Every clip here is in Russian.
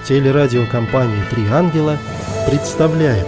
Телерадиокомпания «Три ангела» представляет.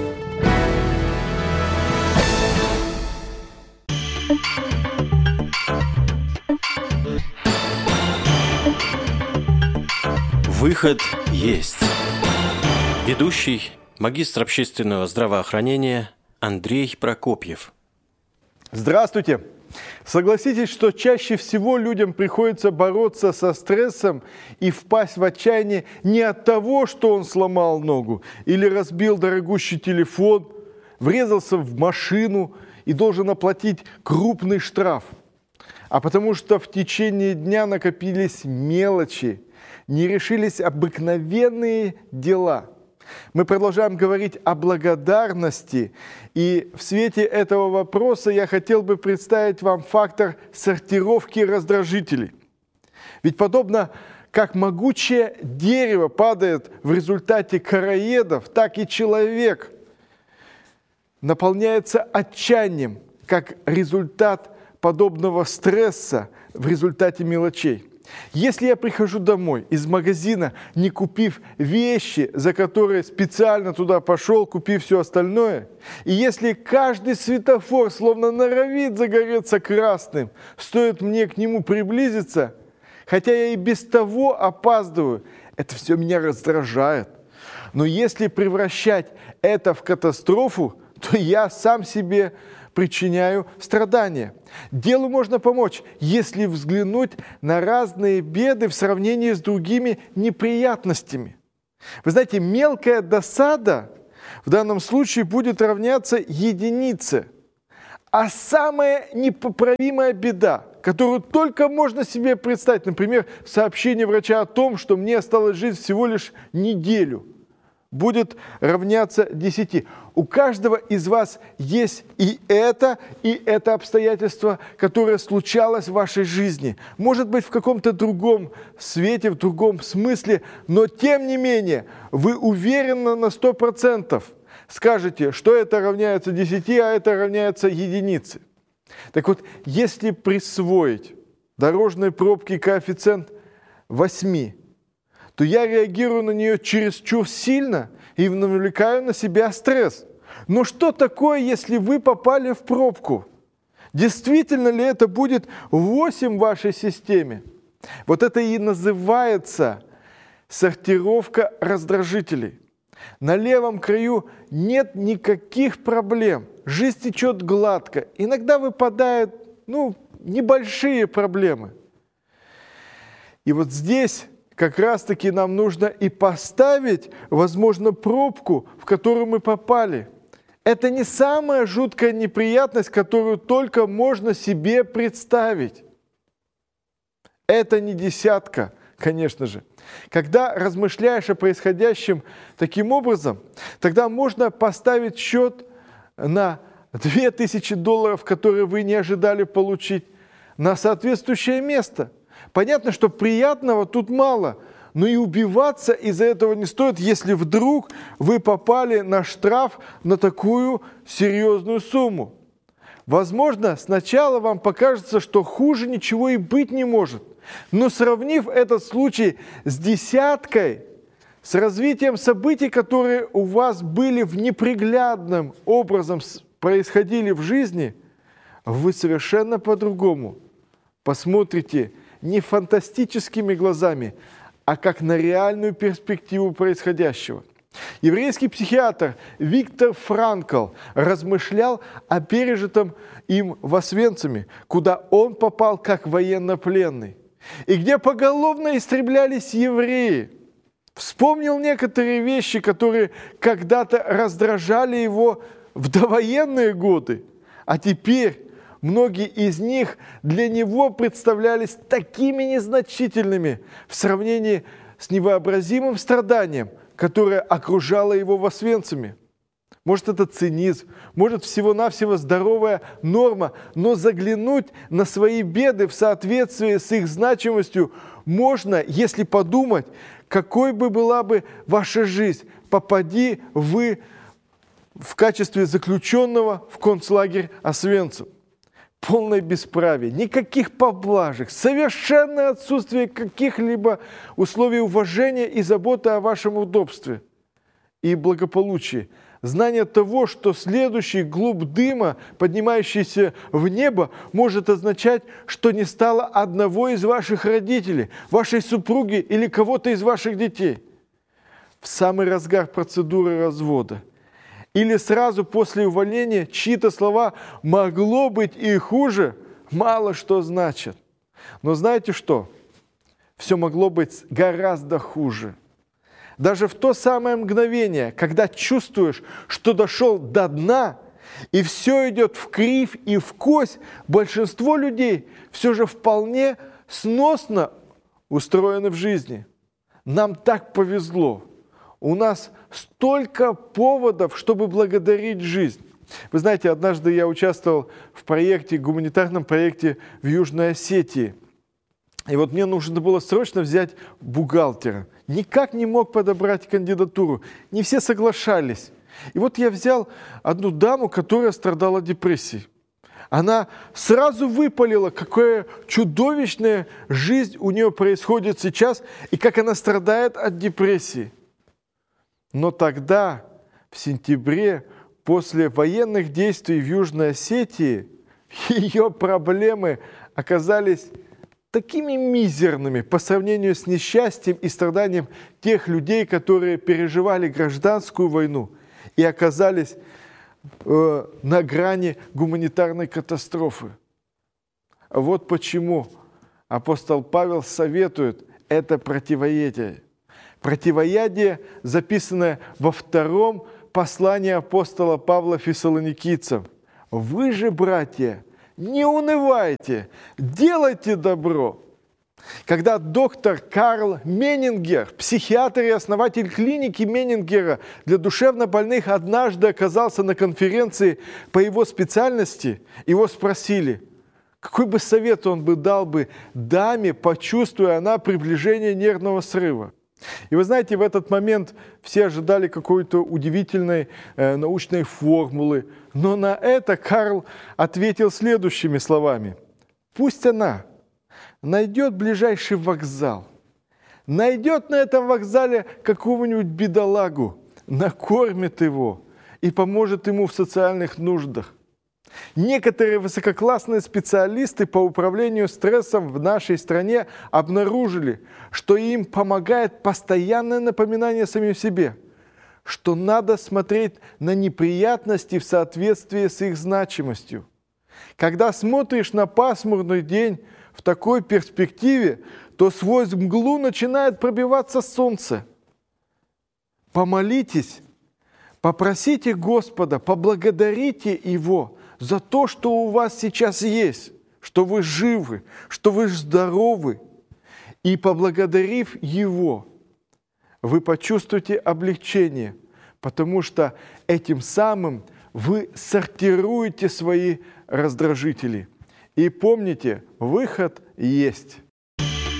Выход есть. Ведущий, магистр общественного здравоохранения Андрей Прокопьев. Здравствуйте! Согласитесь, что чаще всего людям приходится бороться со стрессом и впасть в отчаяние не от того, что он сломал ногу или разбил дорогущий телефон, врезался в машину и должен оплатить крупный штраф, а потому что в течение дня накопились мелочи, не решились обыкновенные дела. Мы продолжаем говорить о благодарности, и в свете этого вопроса я хотел бы представить вам фактор сортировки раздражителей. Ведь подобно как могучее дерево падает в результате короедов, так и человек наполняется отчаянием, как результат подобного стресса в результате мелочей. Если я прихожу домой из магазина, не купив вещи, за которые специально туда пошел, купив все остальное, и если каждый светофор словно норовит загореться красным, стоит мне к нему приблизиться, хотя я и без того опаздываю, это все меня раздражает. Но если превращать это в катастрофу, то я сам себе причиняю страдания. Делу можно помочь, если взглянуть на разные беды в сравнении с другими неприятностями. Вы знаете, мелкая досада в данном случае будет равняться единице, а самая непоправимая беда, которую только можно себе представить, например, сообщение врача о том, что мне осталось жить всего лишь неделю, будет равняться 10. У каждого из вас есть и это обстоятельство, которое случалось в вашей жизни. Может быть, в каком-то другом свете, в другом смысле, но тем не менее, вы уверенно на 100% скажете, что это равняется 10, а это равняется единице. Так вот, если присвоить дорожной пробке коэффициент 8, то я реагирую на нее чересчур сильно и навлекаю на себя стресс. Но что такое, если вы попали в пробку? Действительно ли это будет 8 в вашей системе? Вот это и называется сортировка раздражителей. На левом краю нет никаких проблем. Жизнь течет гладко. Иногда выпадают, небольшие проблемы. И вот здесь как раз-таки нам нужно и поставить, возможно, пробку, в которую мы попали. Это не самая жуткая неприятность, которую только можно себе представить. Это не десятка, конечно же. Когда размышляешь о происходящем таким образом, тогда можно поставить счет на $2000, которые вы не ожидали получить, на соответствующее место. Понятно, что приятного тут мало, но и убиваться из-за этого не стоит, если вдруг вы попали на штраф на такую серьезную сумму. Возможно, сначала вам покажется, что хуже ничего и быть не может. Но сравнив этот случай с десяткой, с развитием событий, которые у вас были в неприглядным образом происходили в жизни, вы совершенно по-другому посмотрите не фантастическими глазами, а как на реальную перспективу происходящего. Еврейский психиатр Виктор Франкл размышлял о пережитом им в Освенциме, куда он попал как военнопленный, и где поголовно истреблялись евреи. Вспомнил некоторые вещи, которые когда-то раздражали его в довоенные годы, а теперь многие из них для него представлялись такими незначительными в сравнении с невообразимым страданием, которое окружало его в Освенциме. Может, это цинизм, может, всего-навсего здоровая норма, но заглянуть на свои беды в соответствии с их значимостью можно, если подумать, какой бы была бы ваша жизнь, попади вы в качестве заключенного в концлагерь Освенцим. полное бесправие, никаких поблажек, совершенное отсутствие каких-либо условий уважения и заботы о вашем удобстве и благополучии. Знание того, что следующий клуб дыма, поднимающийся в небо, может означать, что не стало одного из ваших родителей, вашей супруги или кого-то из ваших детей в самый разгар процедуры развода. Или сразу после увольнения чьи-то слова «могло быть и хуже» мало что значат. Но знаете что? Все могло быть гораздо хуже. Даже в то самое мгновение, когда чувствуешь, что дошел до дна, и все идет в кривь и в кость, большинство людей все же вполне сносно устроены в жизни. Нам так повезло. У нас столько поводов, чтобы благодарить жизнь. Вы знаете, однажды я участвовал в проекте, гуманитарном проекте в Южной Осетии. И вот мне нужно было срочно взять бухгалтера. Никак не мог подобрать кандидатуру. Не все соглашались. И вот я взял одну даму, которая страдала депрессией. Она сразу выпалила, какая чудовищная жизнь у нее происходит сейчас, и как она страдает от депрессии. Но тогда, в сентябре, после военных действий в Южной Осетии, ее проблемы оказались такими мизерными по сравнению с несчастьем и страданием тех людей, которые переживали гражданскую войну и оказались на грани гуманитарной катастрофы. Вот почему апостол Павел советует это противоядие. Противоядие, записанное во втором послании апостола Павла фессалоникийцам. «Вы же, братья, не унывайте, делайте добро». Когда доктор Карл Меннингер, психиатр и основатель клиники Меннингера для душевнобольных, однажды оказался на конференции по его специальности, его спросили, какой бы совет он бы дал даме, почувствуя она приближение нервного срыва. И вы знаете, в этот момент все ожидали какой-то удивительной научной формулы, но на это Карл ответил следующими словами. Пусть она найдет ближайший вокзал, найдет на этом вокзале какого-нибудь бедолагу, накормит его и поможет ему в социальных нуждах. Некоторые высококлассные специалисты по управлению стрессом в нашей стране обнаружили, что им помогает постоянное напоминание самим себе, что надо смотреть на неприятности в соответствии с их значимостью. Когда смотришь на пасмурный день в такой перспективе, то сквозь мглу начинает пробиваться солнце. Помолитесь, попросите Господа, поблагодарите Его за то, что у вас сейчас есть, что вы живы, что вы здоровы. И поблагодарив Его, вы почувствуете облегчение, потому что этим самым вы сортируете свои раздражители. И помните, выход есть.